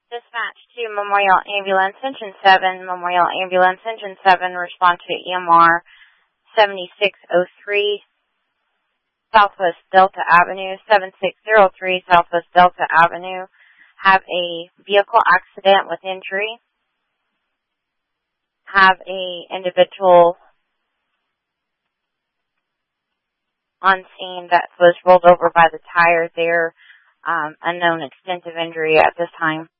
Dispatch to Memorial Ambulance, Engine 7, Memorial Ambulance, Engine 7, respond to EMR 7603, Southwest Delta Avenue, 7603, Southwest Delta Avenue. Have a vehicle accident with injury. Have a individual on scene that was rolled over by the tire there. Unknown extent of injury at this time.